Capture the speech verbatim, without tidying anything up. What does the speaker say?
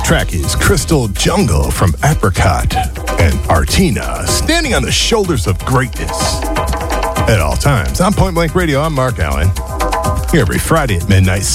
track is Crystal Jungle from Apricot and Artina, standing on the shoulders of greatness. At all times, on Point Blank Radio, I'm Mark Allen. Here every Friday at midnight,